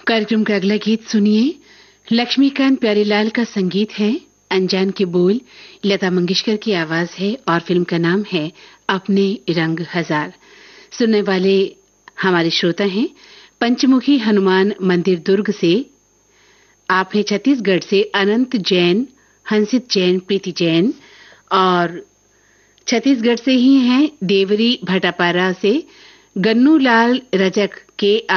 कार्यक्रम का अगला गीत सुनिए। लक्ष्मीकांत प्यारेलाल का संगीत है, अनजान के बोल लता मंगेशकर की आवाज है और फिल्म का नाम है अपने रंग हजार। सुनने वाले हमारे श्रोता हैं पंचमुखी हनुमान मंदिर दुर्ग से, आप हैं छत्तीसगढ़ से अनंत जैन, हंसित जैन, प्रीति जैन, और छत्तीसगढ़ से ही हैं देवरी भटापारा से गन्नू लाल रजक के